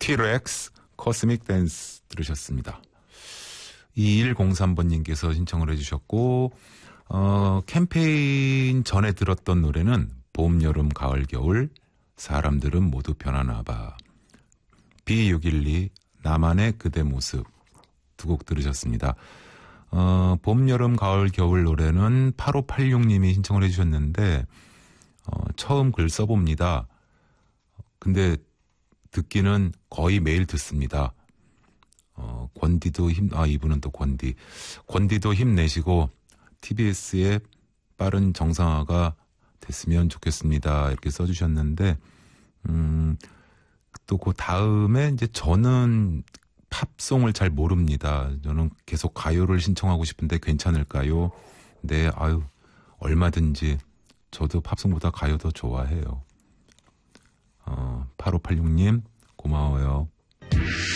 T-Rex 코스믹 댄스 들으셨습니다. 2103번님께서 신청을 해주셨고, 캠페인 전에 들었던 노래는 봄, 여름, 가을, 겨울, 사람들은 모두 변하나봐. B612, 나만의 그대 모습 두 곡 들으셨습니다. 봄, 여름, 가을, 겨울 노래는 8586님이 신청을 해주셨는데, 처음 글 써봅니다. 근데 듣기는 거의 매일 듣습니다. 권디도 이분은 또 권디도 힘내시고 TBS의 빠른 정상화가 됐으면 좋겠습니다. 이렇게 써주셨는데, 또 그 다음에 이제 저는 팝송을 잘 모릅니다. 저는 계속 가요를 신청하고 싶은데 괜찮을까요? 네, 얼마든지 저도 팝송보다 가요 더 좋아해요. 8586님 고마워요.